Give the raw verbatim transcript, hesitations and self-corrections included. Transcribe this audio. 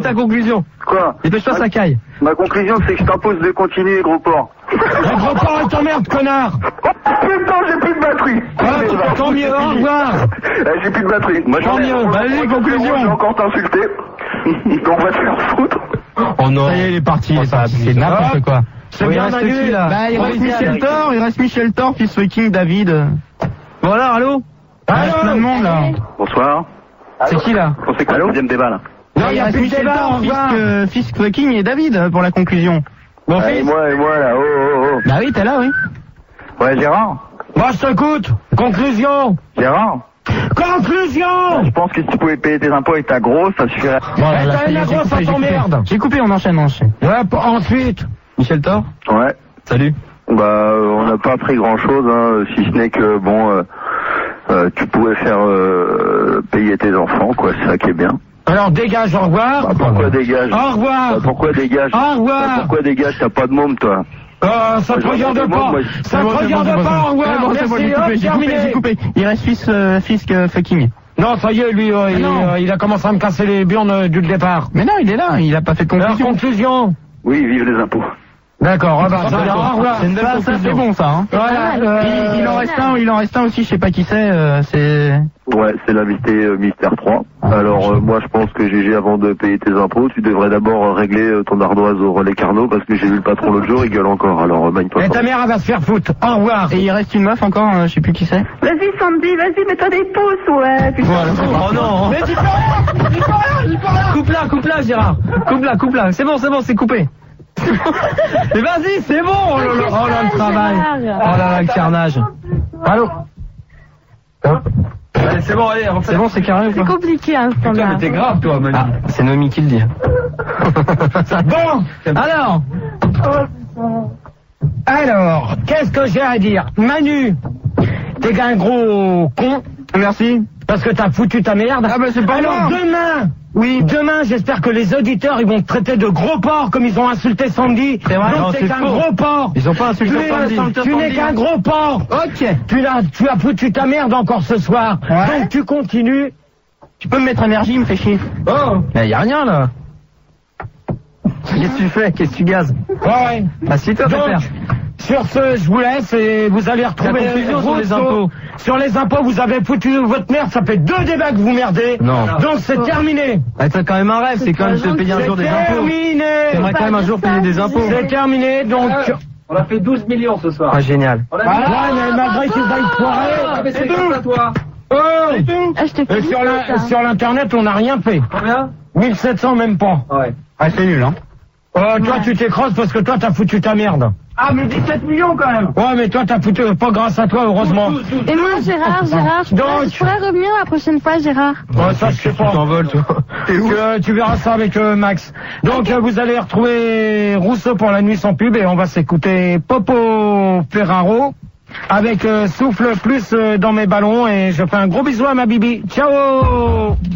ta conclusion. Quoi? Dépêche-toi, ça caille. Ma conclusion, c'est que je t'impose de continuer, gros porc. Le gros porc, elle t'emmerde, connard. Putain, j'ai plus de batterie. Ah, tant mieux, au revoir. J'ai plus de batterie. Moi, Tant mieux. Vas-y, conclusion. J'ai encore t'insulté. Donc, on va te faire foutre. Oh non. Ça y est, il est parti, Oh, il est parti. c'est n'importe quoi. C'est bien, Manu, là. Bah, il reste Michel Thor, il reste Michel Thor, fils fucking David. Bon alors, allô? Allô? Il reste plein de monde, là. Bonsoir. C'est qui, là? On sait quoi le deuxième débat, là? Non, il y a reste plus de Michel débat, Thor, au revoir. fils, euh, fils fucking et David, pour la conclusion. Mon Et fils? moi, et moi, là, oh, oh, oh. Bah oui, t'es là, oui. Ouais, Gérard? Moi, je t'écoute. Conclusion. Gérard? Conclusion. Je pense que si tu pouvais payer tes impôts avec ta grosse, ça suffirait. Bon, Eh, là, t'as ça y une est, j'ai grosse, coupé, ça j'ai coupé. t'emmerde. J'ai coupé, on enchaîne, on enchaîne. Ouais, pour- ensuite. Michel Thor? Ouais. Salut. Bah, euh, on n'a pas appris grand chose, hein, si ce n'est que, bon, euh, euh, tu pouvais faire euh, payer tes enfants, quoi, c'est ça qui est bien. Alors, dégage, au revoir. Bah, pourquoi dégage? Au revoir. Bah, pourquoi dégage? Au revoir. Bah, pourquoi dégage? T'as pas de môme, toi. Euh, ça te Moi, regarde j'en ai pas. moi, moi, Ça te C'est bon, c'est regarde bon, c'est bon, pas, au c'est bon. revoir. C'est bon, c'est bon, j'ai Merci, coupé, hop, j'ai coupé, terminé. j'ai coupé. Il reste fils, euh, fils euh, fucking. Non, ça y est, lui, euh, il, non. euh, il a commencé à me casser les burnes euh, du départ. Mais non, il est là, il a pas fait de Alors, conclusion. conclusion. Oui, vive les impôts. D'accord, au revoir. Ça veut dire au revoir. C'est une belle conclusion. C'est bon, ça, hein. Voilà, euh, Il, il en reste un, il en reste un aussi, je sais pas qui c'est, euh, c'est... Ouais, c'est l'invité euh, Mystère trois. Alors, euh, moi, je pense que G G, avant de payer tes impôts, tu devrais d'abord euh, régler euh, ton ardoise au relais Carnot, parce que j'ai vu le patron l'autre jour, il gueule encore. Alors, euh, magne-toi Et pas. ta mère, elle va se faire foutre. Au revoir. Et il reste une meuf encore, euh, je sais plus qui c'est. Vas-y Sandy, vas-y, mets-toi des pouces, ouais. Putain. Oh non. Mais dis pas rien, dis pas rien, dis pas rien. Coupe-la, coupe-la, Gérard. Coupe-la, coupe-la. C'est bon, c'est bon, c'est coupé. Mais vas-y, c'est bon. Oh là là, oh là, le travail. Oh là là, le carnage. Allô? Allez, c'est bon, allez, c'est bon, c'est carré ou C'est pas? compliqué, hein, ce standard. T'es grave, toi, Manu. Ah, c'est Nomi qui le dit. Bon, Alors, alors, qu'est-ce que j'ai à dire? Manu, t'es qu'un gros con, merci. parce que t'as foutu ta merde. Ah bah c'est pas Alors moi. demain, oui, demain, j'espère que les auditeurs, ils vont te traiter de gros porc comme ils ont insulté Sandy. C'est vrai, Donc non, t'es c'est qu'un faux. gros porc. Ils ont pas insulté Tu es- Sandy. Tu n'es qu'un gros porc. Ok. Tu as, tu as foutu ta merde encore ce soir. Ouais. Donc tu continues. Tu peux me mettre énergie, il me fait chier. Oh. Mais y a rien, là. Qu'est-ce que tu fais? Qu'est-ce que tu gazes? Ouais. Assieds-toi, Donc, père. sur ce, je vous laisse et vous allez retrouver La conclusion sur les Rousseau. impôts. Sur les impôts, vous avez foutu votre merde, ça fait deux débats que vous merdez. Non. Donc c'est terminé. Ah, t'as quand même un rêve, c'est quand même de payer un jour des C'est impôts. terminé. T'aimerais quand même un jour payer des impôts. C'est terminé, donc... On a fait douze millions ce soir. Ah, génial. On a Voilà, mais malgré qu'ils aillent Ah, foirer... mais c'est grâce à toi. Oh. Ah, je te Et félicite, sur la- ça. sur l'internet, on n'a rien fait. Combien? mille sept cents même pas. Ouais. Ah, c'est nul, hein. Oh, toi, tu t'écrasses parce que toi, t'as foutu ta merde. Ah, mais dix-sept millions quand même. Ouais, mais toi, t'as foutu... Pas grâce à toi, heureusement. Et moi, Gérard, Gérard, je pourrais, Donc- je pourrais revenir la prochaine fois, Gérard. Ouais, ça, je sais pas. Tu t'envoles, toi. Tu, euh, tu verras ça avec euh, Max. Donc euh, vous allez retrouver Rousseau pour la nuit sans pub et on va s'écouter Popo Ferraro avec euh, Souffle plus euh, dans mes ballons et je fais un gros bisou à ma bibi. Ciao.